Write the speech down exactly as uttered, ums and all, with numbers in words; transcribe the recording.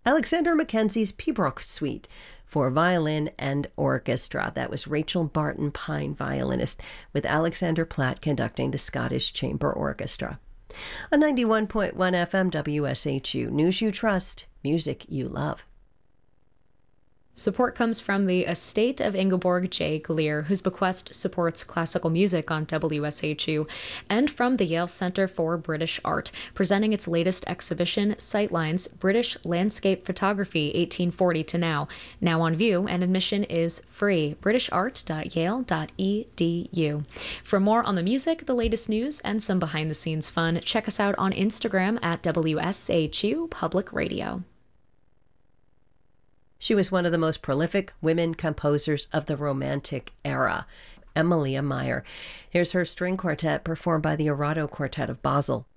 Alexander Mackenzie's Pibroch Suite for violin and orchestra. That was Rachel Barton Pine, violinist, with Alexander Platt conducting the Scottish Chamber Orchestra. On ninety-one point one F M W S H U, news you trust, music you love. Support comes from the estate of Ingeborg J. Gleer, whose bequest supports classical music on W S H U, and from the Yale Center for British Art, presenting its latest exhibition, Sightlines, British Landscape Photography eighteen forty to Now, now on view, and admission is free. british art dot yale dot e d u. For more on the music, the latest news, and some behind-the-scenes fun, check us out on Instagram at W S H U Public Radio. She was one of the most prolific women composers of the Romantic era, Emilia Meyer. Here's her string quartet performed by the Arado Quartet of Basel.